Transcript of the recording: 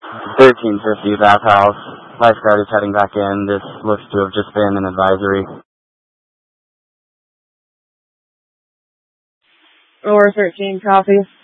1350 bathhouse. Lifeguard is heading back in. This looks to have just been an advisory. Or 13, copy.